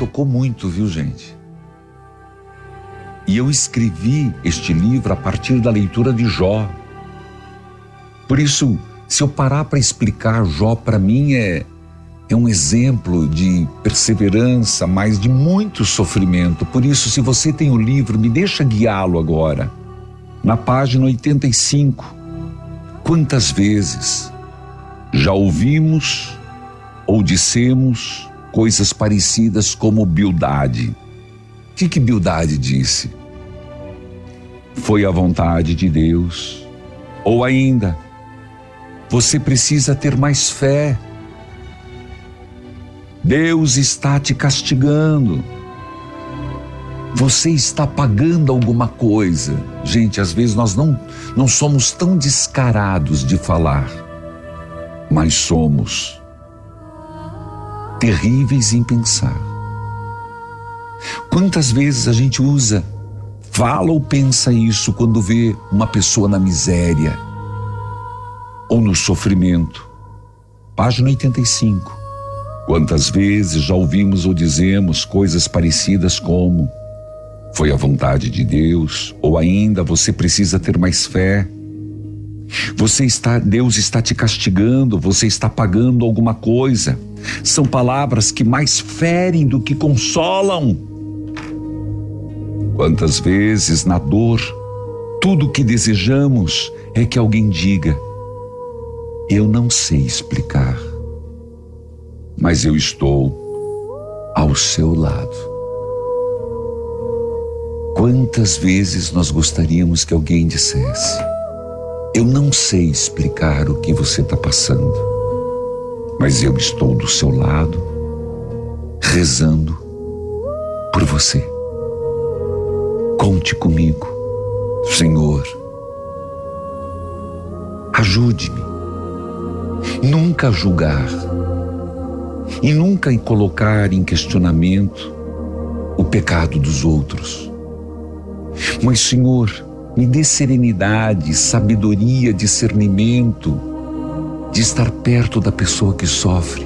tocou muito, viu, gente? E eu escrevi este livro a partir da leitura de Jó. Por isso, se eu parar para explicar, Jó para mim é um exemplo de perseverança, mas de muito sofrimento. Por isso, se você tem o livro, me deixa guiá-lo agora. Na página 85, quantas vezes já ouvimos ou dissemos coisas parecidas como Bildade? O que Bildade disse? Foi a vontade de Deus. Ou ainda, você precisa ter mais fé. Deus está te castigando. Você está pagando alguma coisa. Gente, às vezes nós não somos tão descarados de falar, mas somos terríveis em pensar. Quantas vezes a gente fala ou pensa isso quando vê uma pessoa na miséria ou no sofrimento? Página 85. Quantas vezes já ouvimos ou dizemos coisas parecidas como foi a vontade de Deus, ou ainda você precisa ter mais fé. Deus está te castigando, você está pagando alguma coisa. São palavras que mais ferem do que consolam. Quantas vezes na dor, tudo o que desejamos é que alguém diga: eu não sei explicar, mas eu estou ao seu lado. Quantas vezes nós gostaríamos que alguém dissesse: eu não sei explicar o que você está passando, mas eu estou do seu lado, rezando por você. Conte comigo, Senhor. Ajude-me. Nunca julgar e nunca colocar em questionamento o pecado dos outros. Mas, Senhor, me dê serenidade, sabedoria, discernimento de estar perto da pessoa que sofre,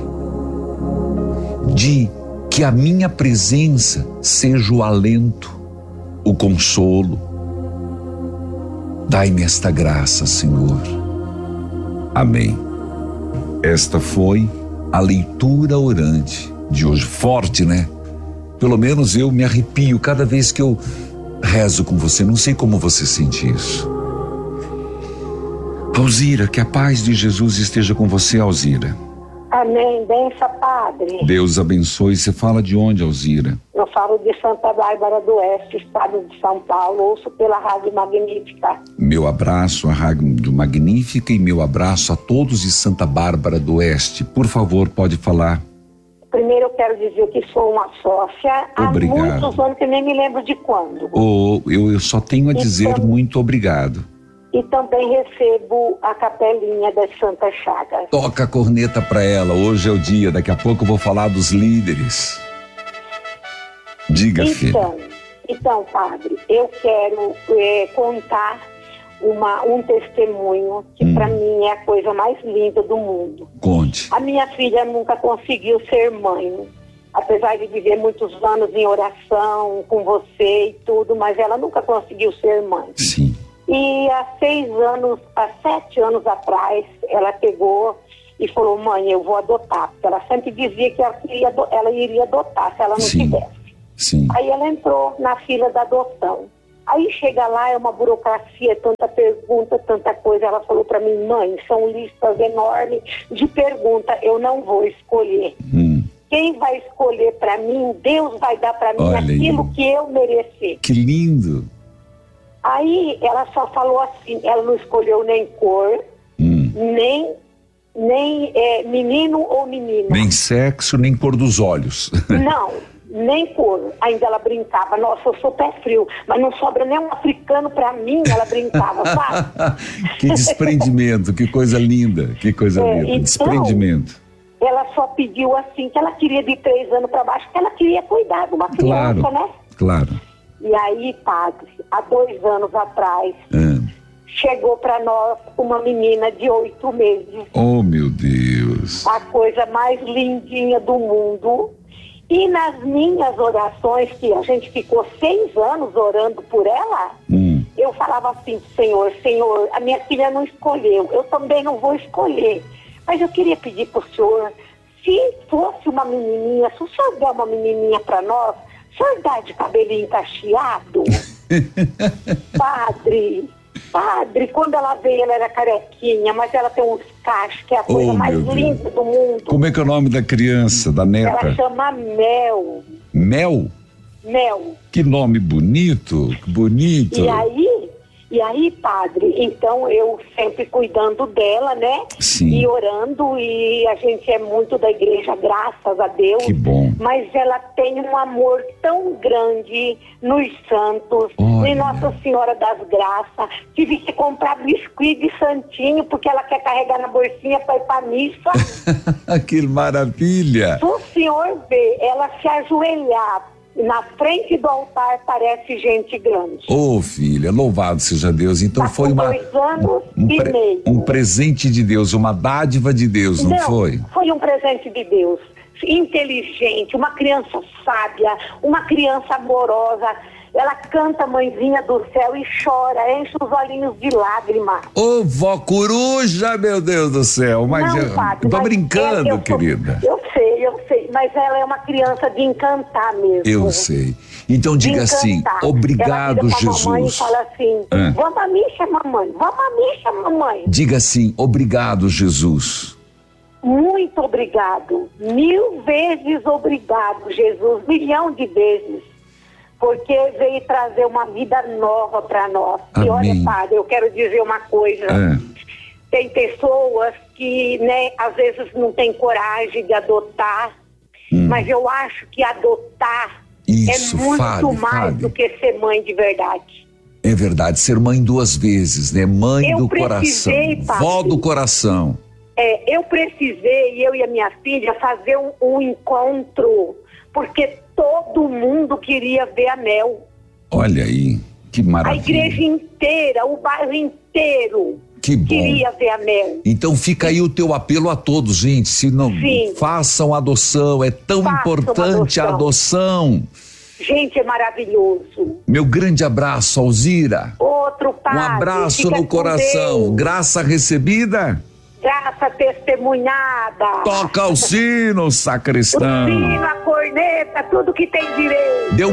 de que a minha presença seja o alento, o consolo. Dai-me esta graça, Senhor. Amém. Esta foi a leitura orante de hoje. Forte, né? Pelo menos eu me arrepio cada vez que eu rezo com você. Não sei como você sente isso. Alzira, que a paz de Jesus esteja com você, Alzira. Amém. Benção, Padre. Deus abençoe. Você fala de onde, Alzira? Eu falo de Santa Bárbara do Oeste, estado de São Paulo. Ouço pela Rádio Magnífica. Meu abraço à Rádio Magnífica e meu abraço a todos de Santa Bárbara do Oeste. Por favor, pode falar. Primeiro eu quero dizer que sou uma sócia Obrigado. Há muitos anos, que nem me lembro de quando. Eu só tenho a dizer muito obrigado. E também recebo a capelinha das Santas Chagas. Toca a corneta para ela, hoje é o dia, daqui a pouco eu vou falar dos líderes. Diga, filha. Então, Padre, eu quero contar um testemunho que para mim é a coisa mais linda do mundo. Conte. A minha filha nunca conseguiu ser mãe, apesar de viver muitos anos em oração com você e tudo, mas ela nunca conseguiu ser mãe. Sim. E há 7 anos atrás, ela pegou e falou: mãe, eu vou adotar, porque ela sempre dizia que ela iria adotar se ela não tivesse. Sim. Aí ela entrou na fila da adoção. Aí chega lá, é uma burocracia, tanta pergunta, tanta coisa. Ela falou para mim: mãe, são listas enormes de perguntas, eu não vou escolher. Quem vai escolher para mim, Deus vai dar para mim aquilo que eu merecer. Que lindo! Aí ela só falou assim, ela não escolheu nem cor, nem menino ou menina. Nem sexo, nem cor dos olhos. Não, nem cor. Ainda ela brincava: nossa, eu sou pé frio, mas não sobra nem um africano pra mim. Ela brincava, sabe? Que desprendimento, que coisa linda, que coisa linda. Então, desprendimento. Ela só pediu assim, que ela queria de 3 anos pra baixo, que ela queria cuidar de uma criança, né? Claro. E aí, Padre, há 2 anos atrás, chegou pra nós uma menina de 8 meses. Oh, meu Deus. A coisa mais lindinha do mundo. E nas minhas orações, que a gente ficou 6 anos orando por ela, eu falava assim, Senhor, a minha filha não escolheu, eu também não vou escolher. Mas eu queria pedir para o Senhor, se fosse uma menininha, se o Senhor der uma menininha para nós, o Senhor dá de cabelinho cacheado? Padre, quando ela veio, ela era carequinha, mas ela tem uns cachos, que é a coisa mais linda do mundo. Como é que é o nome da criança, da neta? Ela chama Mel. Mel? Mel. Que nome bonito. E aí, padre, então eu sempre cuidando dela, né? Sim. E orando, e a gente é muito da igreja, graças a Deus. Que bom. Mas ela tem um amor tão grande nos santos, Olha. em Nossa Senhora das Graças. Tive que comprar biscuit de santinho, porque ela quer carregar na bolsinha para ir pra missa. Que maravilha. Se o senhor vê ela se ajoelhar na frente do altar, parece gente grande. Filha, louvado seja Deus. Então foi 2 anos e meio. Um presente de Deus, uma dádiva de Deus, não foi? Foi um presente de Deus. Inteligente, uma criança sábia, uma criança amorosa. Ela canta Mãezinha do Céu e chora, enche os olhinhos de lágrimas. Vó coruja, meu Deus do céu. Mas não, padre, eu tô brincando, querida. Eu sei, mas ela é uma criança de encantar mesmo. Eu sei. Então diga assim, obrigado, ela Jesus. Mamãe e fala assim, vamos à missa, mamãe, vamos à missa, mamãe. Diga assim, obrigado, Jesus. Muito obrigado, 1000 vezes obrigado, Jesus, 1.000.000 de vezes. Porque veio trazer uma vida nova para nós. Amém. E olha, padre, eu quero dizer uma coisa. Tem pessoas que, né, às vezes não tem coragem de adotar, mas eu acho que adotar é muito mais do que ser mãe de verdade. É verdade, ser mãe 2 vezes, né? Mãe do coração, padre, vó do coração. Eu precisei, eu e a minha filha, fazer um encontro, porque todo mundo queria ver a Mel. Olha aí, que maravilha. A igreja inteira, o bairro inteiro queria ver a Mel. Então fica aí o teu apelo a todos, gente, se não façam adoção, é tão importante a adoção. Gente, é maravilhoso. Meu grande abraço, Alzira. Outro padre. Um abraço no coração, graça recebida. Graça testemunhada. Toca o sino, sacristão. O sino, a corneta, tudo que tem direito. Dê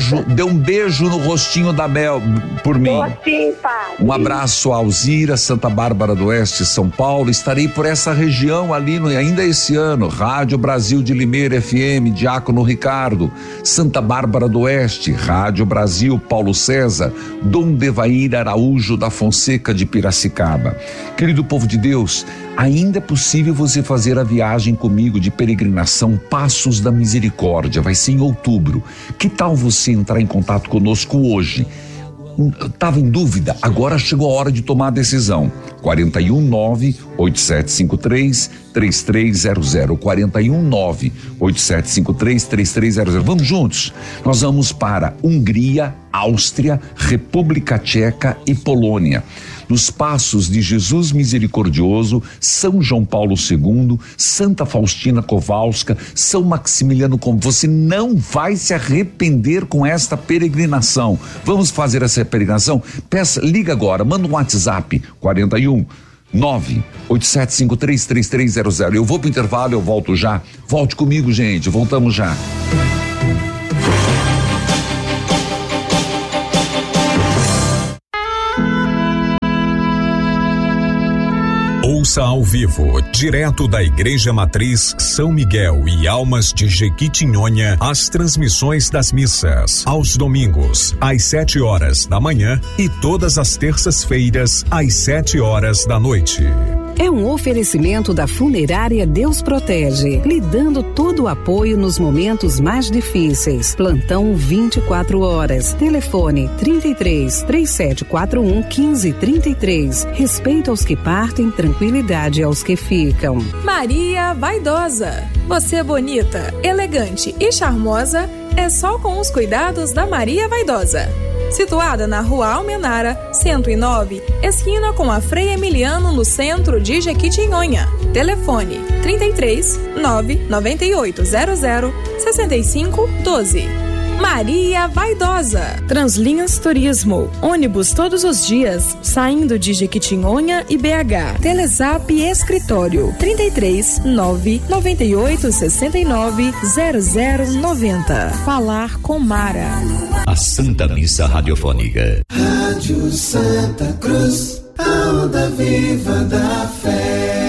um beijo no rostinho da Mel por mim. Sim, padre. Um abraço a Alzira, Santa Bárbara do Oeste, São Paulo. Estarei por essa região ali ainda esse ano. Rádio Brasil de Limeira FM, Diácono Ricardo. Santa Bárbara do Oeste, Rádio Brasil, Paulo César. Dom Devair Araújo da Fonseca de Piracicaba. Querido povo de Deus, ainda é possível você fazer a viagem comigo de peregrinação Passos da Misericórdia, vai ser em outubro. Que tal você entrar em contato conosco hoje? Estava em dúvida? Agora chegou a hora de tomar a decisão. 419-8753-3300, 419-8753-3300. Vamos juntos? Nós vamos para Hungria, Áustria, República Tcheca e Polônia. Nos Passos de Jesus Misericordioso, São João Paulo II, Santa Faustina Kowalska, São Maximiliano. Você não vai se arrepender com esta peregrinação. Vamos fazer essa peregrinação? Liga agora, manda um WhatsApp, 419-8753-3300. Eu vou pro intervalo, eu volto já. Volte comigo, gente, voltamos já. Ouça ao vivo, direto da Igreja Matriz São Miguel e Almas de Jequitinhonha, as transmissões das missas, aos domingos, às 7h da manhã e todas as terças-feiras, às 7h da noite. É um oferecimento da Funerária Deus Protege, lhe dando todo o apoio nos momentos mais difíceis. Plantão 24 horas. Telefone 33 3741 1533. Respeito aos que partem, tranquilidade aos que ficam. Maria Vaidosa. Você é bonita, elegante e charmosa, é só com os cuidados da Maria Vaidosa. situada na Rua Almenara, 109, esquina com a Frei Emiliano, no centro de Jequitinhonha. Telefone 33 99800 6512. Maria Vaidosa. Translinhas Turismo. Ônibus todos os dias, saindo de Jequitinhonha e BH. Telezap Escritório 33 998 69 0090. Falar com Mara. A Santa Missa Radiofônica. Rádio Santa Cruz, a onda viva da fé.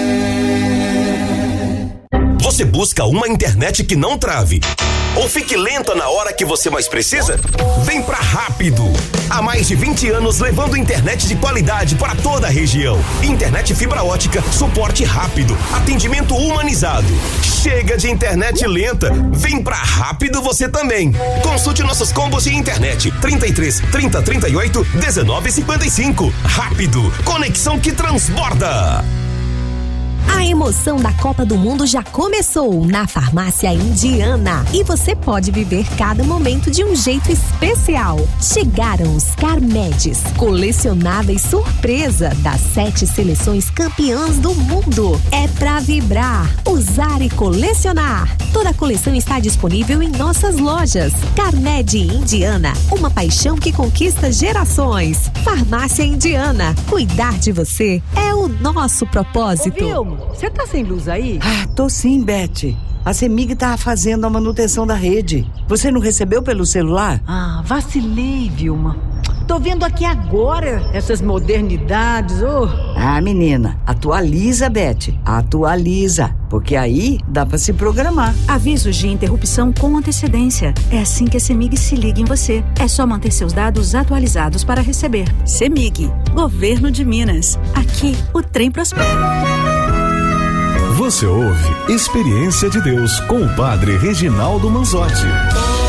Você busca uma internet que não trave ou fique lenta na hora que você mais precisa? Vem pra Rápido. Há mais de 20 anos levando internet de qualidade para toda a região. Internet fibra ótica, suporte rápido, atendimento humanizado. Chega de internet lenta. Vem pra Rápido você também. Consulte nossos combos de internet. 33 30 38 19 55. Rápido. Conexão que transborda. A emoção da Copa do Mundo já começou na Farmácia Indiana e você pode viver cada momento de um jeito especial. Chegaram os Carmedes, colecionáveis surpresa das 7 seleções campeãs do mundo. É pra vibrar, usar e colecionar. Toda a coleção está disponível em nossas lojas. Carmed Indiana, uma paixão que conquista gerações. Farmácia Indiana, cuidar de você é o nosso propósito. Ô, você tá sem luz aí? Ah, tô sim, Beth. A CEMIG tá fazendo a manutenção da rede. Você não recebeu pelo celular? Ah, vacilei, Vilma. Tô vendo aqui agora essas modernidades, Ah, menina, atualiza, Beth. Atualiza, porque aí dá pra se programar. Avisos de interrupção com antecedência. É assim que a CEMIG se liga em você. É só manter seus dados atualizados para receber. CEMIG, Governo de Minas. Aqui, o trem prospera. Você ouve Experiência de Deus com o Padre Reginaldo Manzotti.